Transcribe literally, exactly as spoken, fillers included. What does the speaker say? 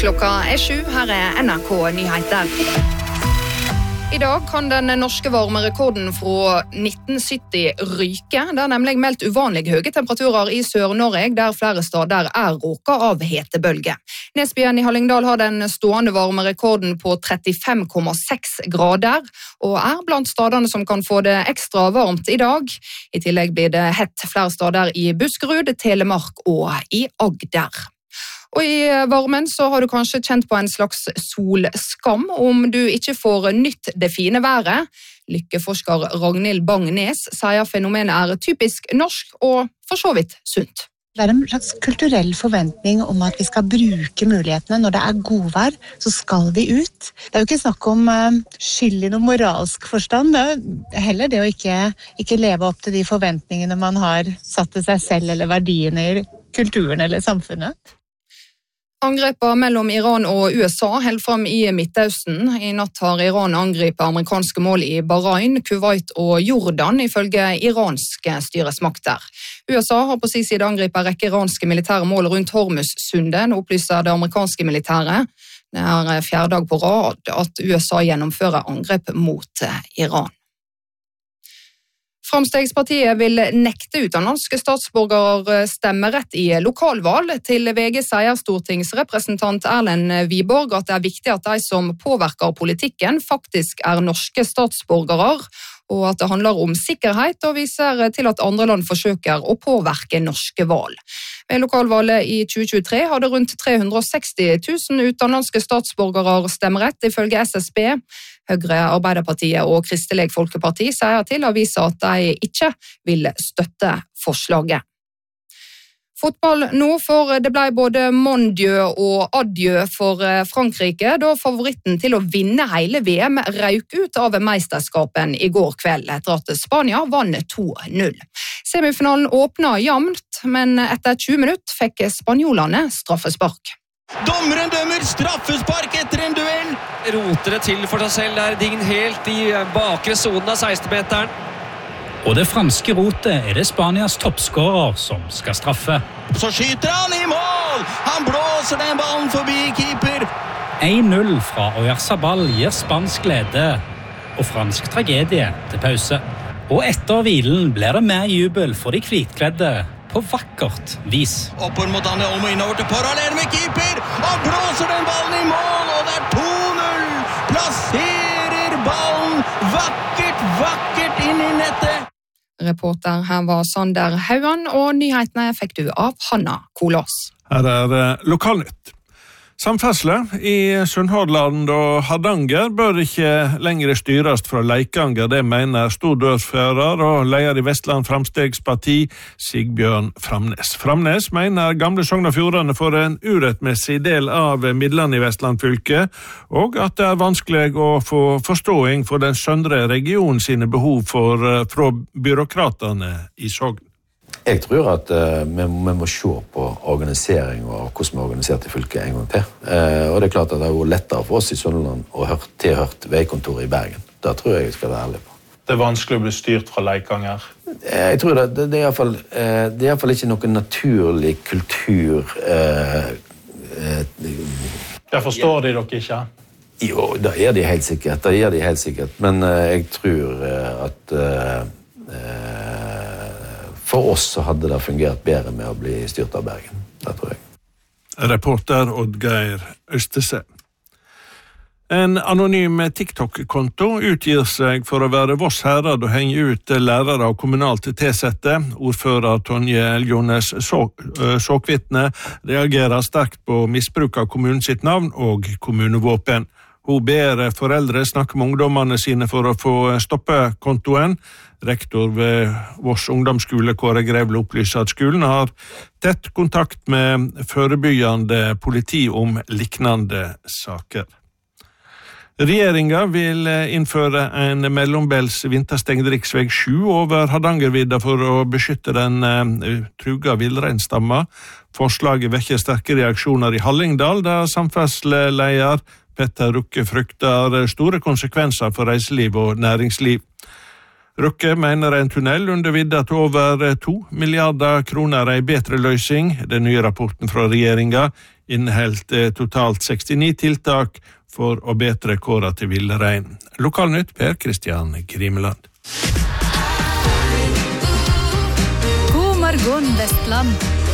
Klokka er sju, her er N R K Nyheter. I dag kan den norske varmerekorden fra nitten sytti ryke. Det er nemlig meldt uvanlig høye temperaturer i Sør-Norge, der flere steder er råka av hetebølge. Nesbyen i Hallingdal har den stående varmerekorden på trettifem komma seks grader, og er blant stedene som kan få det ekstra varmt i dag. I tillegg blir det hett flere steder i Buskerud, Telemark og i Agder. Og i varmen så har du kanskje kjent på en slags solskam om du ikke får nytt det fine været. Lykkeforsker Ragnhild Bang-Nes sier fenomenet er typisk norsk og for så vidt sunt. Det er en slags kulturell forventning om at vi skal bruke mulighetene. Når det er godvær, så skal vi ut. Det er jo ikke snakk om skyld i noe moralsk forstand. Det er heller det å ikke, ikke leve opp til de forventningene man har satt til seg selv eller verdiene i kulturen eller samfunnet. Angrepa mellom Iran og U S A held fram i Midtøsten. I natt har Iran angrepet amerikanske mål i Bahrain, Kuwait og Jordan, ifølge iranske styresmakter. U S A har på sin side angrepet en rekke iranske militære mål rundt Hormuz-sundet, opplyser det amerikanske militæret. Det er fjerde dag på rad at U S A gjennomfører angrep mot Iran. Framstegspartiet vil nekte utenlandske statsborgere stemmerett i lokalvalg. Til V G sier stortingsrepresentant Erlend Wiborg at det er viktig at de som påvirker politikken faktisk er norske statsborgere, og at det handler om sikkerhet, og viser til at andre land forsøker å påvirke norske valg. Ved lokalvalget i tjue tjuetre hadde rundt tre hundre og seksti tusen utenlandske statsborgere stemmerett, ifølge S S B. Høyre, Arbeiderpartiet og Kristelig Folkeparti sier til avisa at de ikke vil støtte forslaget. Fotball nå, for det ble både mon Dieu og adieu for Frankrike, da favoritten til å vinne hele V M røk ut av meisterskapen i går kveld, etter at Spania vant to null. Semifinalen åpnet jevnt, men etter tjue minutter fikk spanjolene straffespark. Dommeren dømmer straffespark etter en duell. Roter det til for seg selv der, Dign helt i bakre sonen av seksten-meteren. Og det franske rotet er det Spanias toppskårer som skal straffe. Så skyter han i mål! Han blåser den ballen forbi keeper. en null fra Oyarzabal gir spansk glede og fransk tragedie til pause. Og etter hvilen blir det mer jubel for de hvitkledde på vakkert vis. Oppover mot Daniel Olmo, innover til parallell med keeper. Han blåser den ballen i mål, og det er to null. Plasserer ballen vakkert, vakkert inn i nettet. Reporter her var Sander Hauan, og nyhetene fikk du av Hanna Kolås. Her er Lokalnytt. Samferdsle i Sunnhordland og Hardanger bør ikke lenger styres fra Leikanger, det mener stordørsfører og leder i Vestland Framstegsparti Sigbjørn Framnes. Framnes mener gamle Sogn og Fjordane får en urettmessig del av midlene i Vestland fylke, og at det er vanskelig å få forståing for den søndre regionen sine behov for, fra byråkratene i Sogn. Jeg tror at uh, vi, vi må se på organisering og hvordan vi er organisert i fylket en gang til. Uh, og det er klart at det er jo lettere for oss i Sunnhordland å ha tilhørt veikontoret i Bergen. Det tror jeg jeg skal være ærlig på. Det er vanskelig å bli styrt fra Leikanger? Jeg tror det, det, det er i hvert fall, uh, det er i hvert fall ikke noen naturlig kultur. Uh, uh, Jeg forstår de dere ikke? Jo, det er de helt sikkert. Det er de helt sikkert. Men uh, jeg tror uh, at... Uh, uh, For oss så hadde det fungert bedre med å bli styrt av Bergen, det tror jeg. Reporter Oddgeir Østese. En anonym TikTok-konto utgir seg for å være Voss Herad og henge ut lærere og kommunalt tilsette. Ordfører Tonje Eljones Såkvitne reagerer sterkt på misbruk av kommunen sitt navn og kommunevåpen. Hun ber foreldre snakke med ungdommene sine for å få stoppe kontoen. Rektor ved Voss ungdomsskole, Kåre Grevle, opplyser at skolen har tett kontakt med forebyggende politi om liknande saker. Regjeringa vil innføre en mellombels vinterstengt riksvei sju over Hardangervidda for å beskytte den truga villreinstamma. Forslaget vekker sterke reaksjoner i Hallingdal, der samferdselsleder Petter Rukke frykter store konsekvenser for reiseliv og næringsliv. Røkke mener en tunnel under vidda til over to milliarder kroner er en bedre løsning. Den nye rapporten fra regjeringa inneholdt totalt sekstini tiltak for å bedre kåra til villrein. Lokalnytt Per Kristian Grimeland. God morgen, Vestland.